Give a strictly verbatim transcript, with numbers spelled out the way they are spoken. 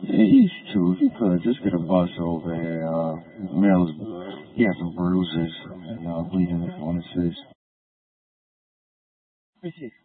Yeah, he's too. He could just get a bus over here. Uh, Mills, he has some bruises and uh, bleeding on his face.